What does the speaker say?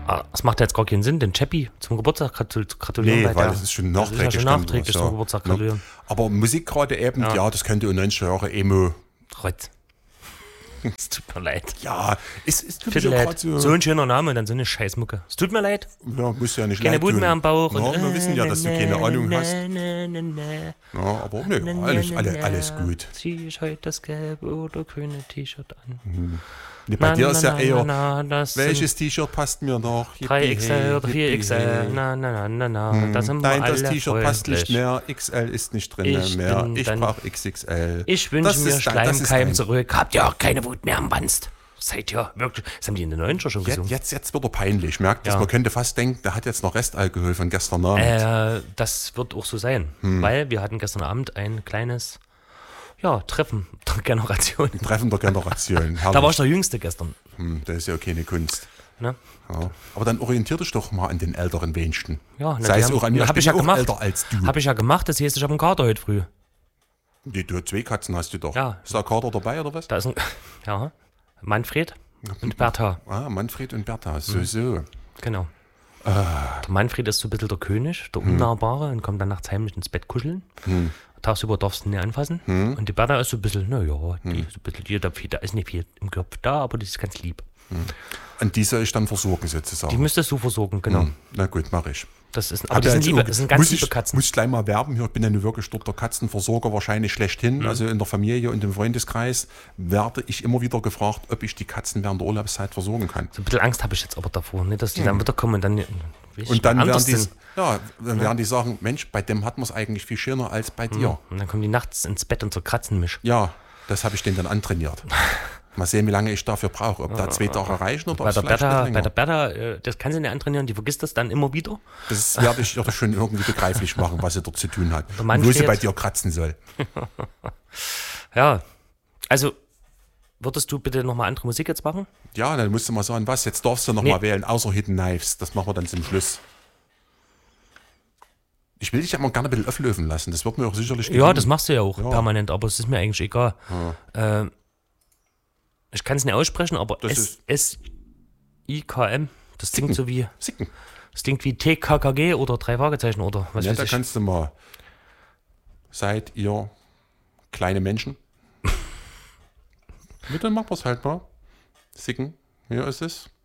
Es macht jetzt gar keinen Sinn, den Chappie zum Geburtstag gratulieren. Nee, weil das ist schon nachträglich. Das ist ja schon nachträglich zum Geburtstag gratulieren. Aber Musik gerade eben, ja, das könnte in 90 Jahre Emo. Rotz. Es tut mir leid. Ja, es tut mir mir leid. So ein schöner Name und dann so eine Scheißmucke. Es tut mir leid. Ja, muss ja nicht keine leid tun. Wut mehr am Bauch. Ja, wir wissen ja, dass du keine Ahnung hast. Ja, aber alles gut. Zieh ich heute das gelbe oder grüne T-Shirt an? Nee, bei dir ist ja eher, welches T-Shirt passt mir noch? 3XL oder 4XL, da sind wir Nein, alle das T-Shirt passt nicht mehr, XL ist nicht drin mehr, ich brauche XXL. Ich wünsche mir Schleimkeim zurück, habt ihr auch keine Wut mehr am Wanst. Seid ihr wirklich, das haben die in den 90er schon gesungen. Jetzt wird er peinlich, merkt das, man könnte fast denken, der hat jetzt noch Restalkohol von gestern Abend. Das wird auch so sein, weil wir hatten gestern Abend ein kleines... Treffen der Generation. Treffen der Generation. Da war ich der Jüngste gestern. Das ist ja auch keine Kunst. Ne? Ja. Aber dann orientier dich doch mal an den älteren Wenigsten. Ja, sei es auch an mir, ich ja gemacht. Älter als du. Habe ich ja gemacht, das heißt, ich habe einen Kater heute früh. Nee, du, 2 Katzen hast du doch. Ja. Ist da Kater dabei oder was? Da ist Manfred und Bertha. Manfred und Bertha, so. Genau. Der Manfred ist so ein bisschen der König, der Unnahbare und kommt dann nachts heimlich ins Bett kuscheln. Tagsüber darfst du ihn nicht anfassen. Und die Bertha ist so ein bisschen, da ist nicht viel im Kopf da, aber die ist ganz lieb. Und die soll ich dann versorgen sozusagen? Die müsstest du versorgen, genau. Na gut, mache ich. Das sind ganz liebe Katzen. Muss ich gleich mal werben hier, ich bin ja nur wirklich dort der Katzenversorger wahrscheinlich schlechthin. Also in der Familie und im Freundeskreis werde ich immer wieder gefragt, ob ich die Katzen während der Urlaubszeit versorgen kann. So ein bisschen Angst habe ich jetzt aber davor, nicht, dass die dann wieder kommen und dann werden die sagen, Mensch, bei dem hat man es eigentlich viel schöner als bei dir. Und dann kommen die nachts ins Bett und zerkratzen mich. Ja, das habe ich denen dann antrainiert. Mal sehen, wie lange ich dafür brauche. Ob da 2 Tage reichen oder bei der Bertha, das kann sie nicht antrainieren, die vergisst das dann immer wieder. Das werde ich doch schon irgendwie begreiflich machen, was sie dort zu tun hat. Und wo sie bei dir kratzen soll. Ja, also würdest du bitte nochmal andere Musik jetzt machen? Ja, dann musst du mal sagen, was, jetzt darfst du nochmal wählen, außer Hidden Knives. Das machen wir dann zum Schluss. Ich will dich ja mal gerne ein bisschen auflösen lassen. Das wird mir auch sicherlich gefallen. Ja, das machst du ja auch permanent, aber es ist mir eigentlich egal. Ja. Ich kann es nicht aussprechen, aber S-I-K-M, das klingt so wie... Sicken. Das klingt wie TKKG oder 3 Fragezeichen oder was weiß ich. Ja, da kannst du mal... Seid ihr kleine Menschen? Dann machen wir es halt mal. Sicken, hier ist es.